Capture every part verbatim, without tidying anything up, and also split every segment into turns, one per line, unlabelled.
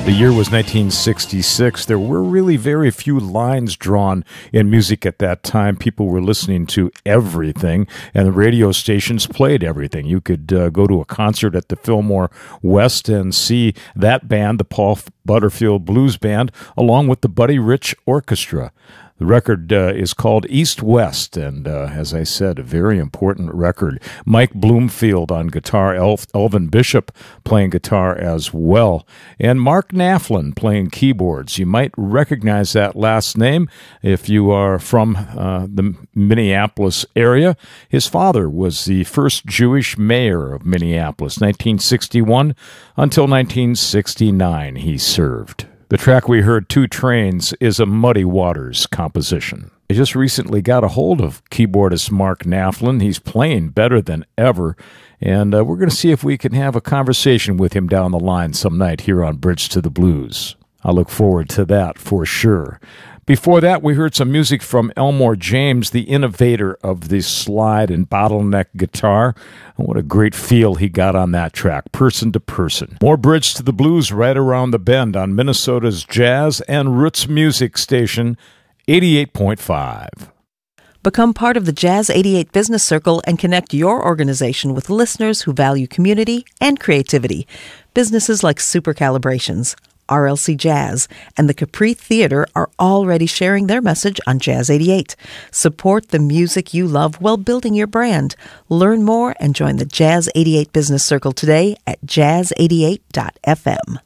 The year was nineteen sixty-six. There were really very few lines drawn in music at that time. People were listening to everything, and the radio stations played everything. You could uh, go to a concert at the Fillmore West and see that band, the Paul Butterfield Blues Band, along with the Buddy Rich Orchestra. The record uh, is called East West, and uh, as I said, a very important record. Mike Bloomfield on guitar, Elf, Elvin Bishop playing guitar as well, and Mark Knapflin playing keyboards. You might recognize that last name if you are from uh, the Minneapolis area. His father was the first Jewish mayor of Minneapolis, nineteen sixty-one until nineteen sixty-nine he served. The track we heard, Two Trains, is a Muddy Waters composition. I just recently got a hold of keyboardist Mark Knapflin. He's playing better than ever, and uh, we're going to see if we can have a conversation with him down the line some night here on Bridge to the Blues. I look forward to that for sure. Before that, we heard some music from Elmore James, the innovator of the slide and bottleneck guitar. What a great feel he got on that track, person to person. More Bridge to the Blues right around the bend on Minnesota's jazz and roots music station, eighty-eight point five.
Become part of the Jazz eighty-eight Business Circle and connect your organization with listeners who value community and creativity. Businesses like Super Calibrations, R L C Jazz, and the Capri Theater are already sharing their message on Jazz eighty-eight. Support the music you love while building your brand. Learn more and join the Jazz eighty-eight Business Circle today at jazz eighty-eight dot f m.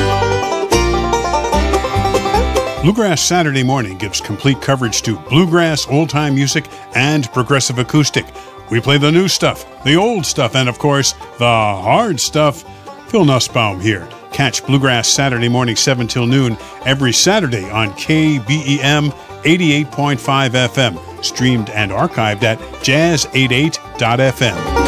Bluegrass Saturday Morning gives complete coverage to bluegrass, old-time music, and progressive acoustic. We play the new stuff, the old stuff, and, of course, the hard stuff. Phil Nussbaum here. Catch Bluegrass Saturday Morning seven till noon every Saturday on K B E M eighty-eight point five F M, streamed and archived at jazz eighty-eight dot f m.